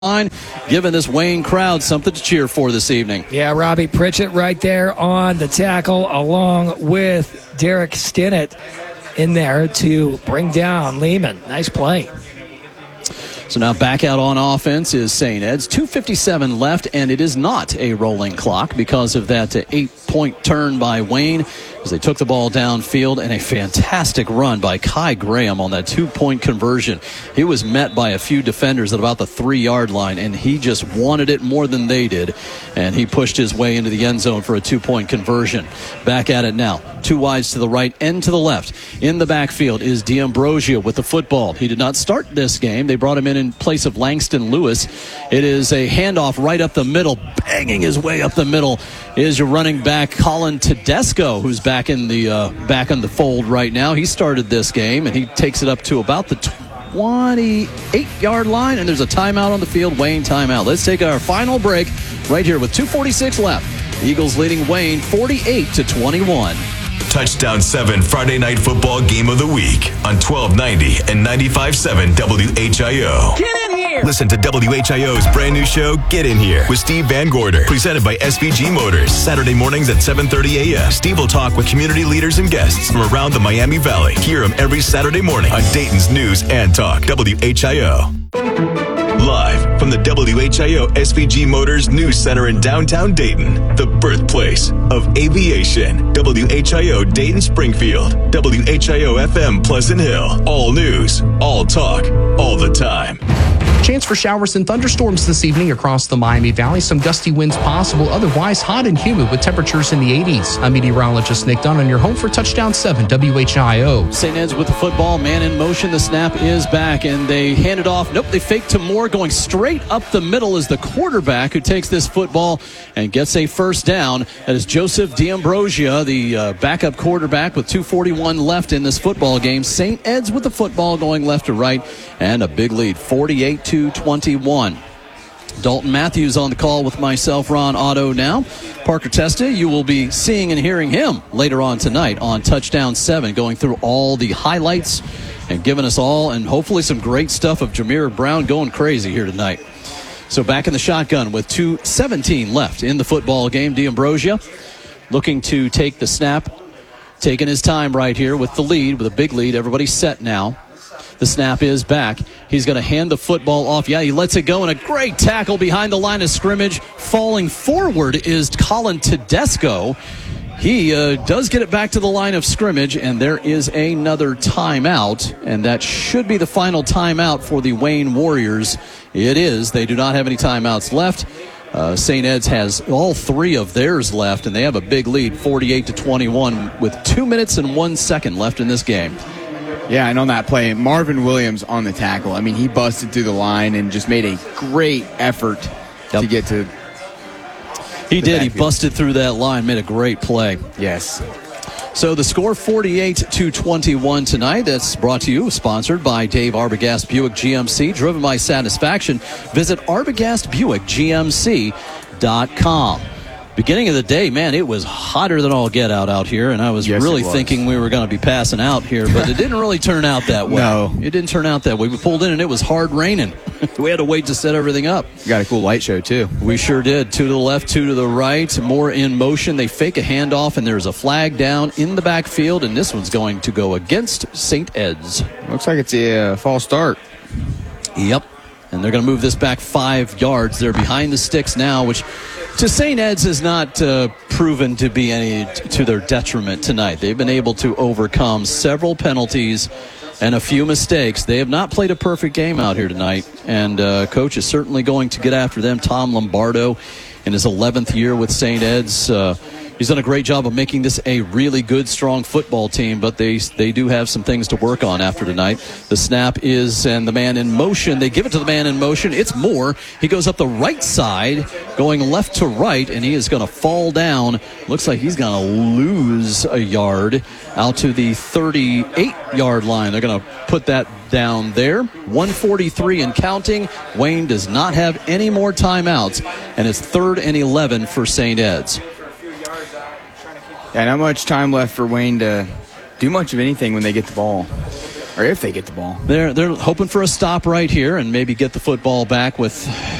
giving this Wayne crowd something to cheer for this evening. Yeah, Robbie Pritchett right there on the tackle, along with Derek Stinnett in there to bring down Lehman. Nice play. So now back out on offense is St. Ed's. 2:57 left, and it is not a rolling clock because of that 8-point turn by Wayne as they took the ball downfield, and a fantastic run by Kai Graham on that 2-point conversion. He was met by a few defenders at about the 3-yard line, and he just wanted it more than they did, and he pushed his way into the end zone for a 2-point conversion. Back at it now. 2 wides to the right and to the left. In the backfield is D'Ambrosio with the football. He did not start this game. They brought him in place of Langston Lewis. It is a handoff right up the middle. Banging his way up the middle is your running back Colin Tedesco, who's back in the fold right now. He started this game, and he takes it up to about the 28-yard line, and there's a timeout on the field. Wayne timeout. Let's take our final break right here with 2:46 left. Eagles leading Wayne 48-21. Touchdown 7 Friday Night Football Game of the Week on 1290 and 95.7 WHIO. Get in here! Listen to WHIO's brand new show, Get In Here, with Steve Van Gorder, presented by SVG Motors. Saturday mornings at 7:30 a.m. Steve will talk with community leaders and guests from around the Miami Valley. Hear him every Saturday morning on Dayton's News and Talk, WHIO. Live from the WHIO SVG Motors News Center in downtown Dayton, the birthplace of aviation. WHIO Dayton Springfield, WHIO FM Pleasant Hill. All news, all talk, all the time. Chance for showers and thunderstorms this evening across the Miami Valley. Some gusty winds possible. Otherwise, hot and humid with temperatures in the 80s. I'm meteorologist Nick Dunn on your home for Touchdown 7 WHIO. St. Ed's with the football. Man in motion. The snap is back, and they hand it off. Nope, they fake to Moore. Going straight up the middle is the quarterback who takes this football and gets a first down. That is Joseph D'Ambrosio, the backup quarterback, with 2:41 left in this football game. St. Ed's with the football going left to right, and a big lead, 48-21. Dalton Matthews on the call with myself, Ron Otto now. Parker Testa, you will be seeing and hearing him later on tonight on Touchdown 7, going through all the highlights and giving us all, and hopefully some great stuff of Jameer Brown going crazy here tonight. So back in the shotgun with 2:17 left in the football game. D'Ambrosio looking to take the snap, taking his time right here with the lead, with a big lead. Everybody's set now. The snap is back. He's going to hand the football off. Yeah, he lets it go, and a great tackle behind the line of scrimmage. Falling forward is Colin Tedesco. He does get it back to the line of scrimmage, and there is another timeout, and that should be the final timeout for the Wayne Warriors. It is. They do not have any timeouts left. St. Ed's has all 3 of theirs left, and they have a big lead, 48-21, with 2 minutes and 1 second left in this game. Yeah, and on that play, Marvin Williams on the tackle. I mean, he busted through the line and just made a great effort to get to. He did. He busted through that line, made a great play. Yes. So the score 48-21 tonight. That's brought to you, sponsored by Dave Arbogast Buick GMC, driven by satisfaction. Visit ArbogastBuickGMC.com. Beginning of the day, man, it was hotter than all get out here, and I was really thinking we were going to be passing out here, but it didn't really turn out that way. No. It didn't turn out that way. We pulled in, and it was hard raining. We had to wait to set everything up. You got a cool light show, too. We sure did. 2 to the left, 2 to the right. More in motion. They fake a handoff, and there's a flag down in the backfield, and this one's going to go against St. Ed's. Looks like it's a false start. Yep. And they're going to move this back 5 yards. They're behind the sticks now, which to St. Ed's has not proven to be any to their detriment tonight. They've been able to overcome several penalties and a few mistakes. They have not played a perfect game out here tonight, and Coach is certainly going to get after them. Tom Lombardo in his 11th year with St. Ed's. He's done a great job of making this a really good, strong football team, but they do have some things to work on after tonight. The snap is, and the man in motion. They give it to the man in motion. It's Moore. He goes up the right side, going left to right, and he is going to fall down. Looks like he's going to lose a yard out to the 38-yard line. They're going to put that down there. 1:43 and counting. Wayne does not have any more timeouts, and it's 3rd and 11 for St. Ed's. Yeah, not much time left for Wayne to do much of anything when they get the ball. or if they get the ball. They're hoping for a stop right here and maybe get the football back with